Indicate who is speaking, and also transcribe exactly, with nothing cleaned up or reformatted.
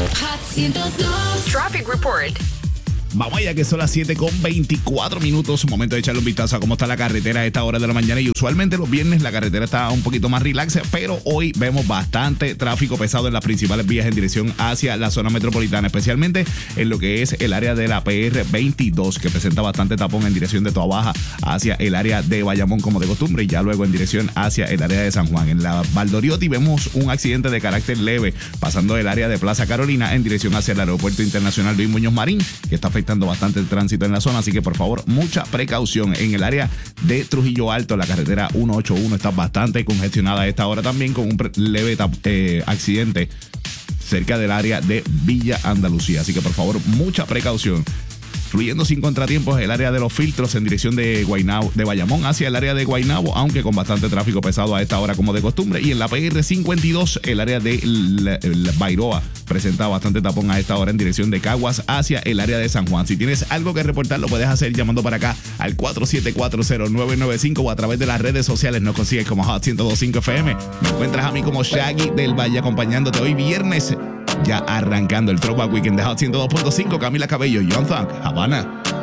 Speaker 1: Hot ciento dos.
Speaker 2: Traffic Report.
Speaker 3: Vamos allá, que son las siete con veinticuatro minutos. Momento de echarle un vistazo a cómo está la carretera a esta hora de la mañana. Y usualmente los viernes la carretera está un poquito más relax, pero hoy vemos bastante tráfico pesado en las principales vías en dirección hacia la zona metropolitana, especialmente en lo que es el área de la P R veintidós, que presenta bastante tapón en dirección de Toa Baja hacia el área de Bayamón, como de costumbre, y ya luego en dirección hacia el área de San Juan. En la Valdoriotti vemos un accidente de carácter leve pasando el área de Plaza Carolina en dirección hacia el Aeropuerto Internacional Luis Muñoz Marín, que está afectando bastante el tránsito en la zona, así que por favor mucha precaución. En el área de Trujillo Alto, la carretera ciento ochenta y uno está bastante congestionada a esta hora también, con un leve eh, accidente cerca del área de Villa Andalucía, así que por favor mucha precaución. Fluyendo sin contratiempos el área de los filtros en dirección de Guaynabo, de Bayamón hacia el área de Guaynabo, aunque con bastante tráfico pesado a esta hora como de costumbre. Y en la P R cincuenta y dos, el área de la, la Bairoa presenta bastante tapón a esta hora en dirección de Caguas hacia el área de San Juan. Si tienes algo que reportar, lo puedes hacer llamando para acá al cuatro siete cuatro cero nueve nueve cinco o a través de las redes sociales. Nos consigues como Hot ciento dos punto cinco F M. Me encuentras a mí como Shaggy del Valle acompañándote hoy viernes, ya arrancando el Throwback Weekend de Hot ciento dos punto cinco. Camila Cabello, Young Thug, Habana.